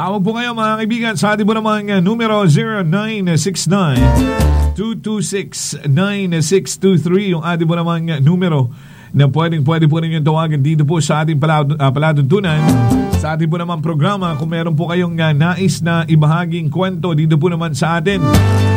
Tawag po kayo mga kaibigan sa ating po namang numero 0969-226-9623 yung ating po namang numero na pwede po ninyong tawagan dito po sa ating palatuntunan. Sa ating po namang programa kung meron po kayong nais na ibahaging kwento dito po naman sa atin.